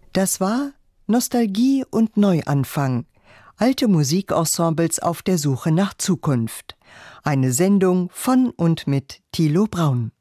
Das war Nostalgie und Neuanfang. Alte Musikensembles auf der Suche nach Zukunft. Eine Sendung von und mit Thilo Braun.